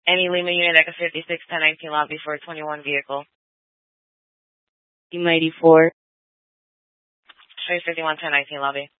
Any Lima unit Echo 56 1019 lobby for 21 vehicle. Lima 84. Trace 51 1019 lobby.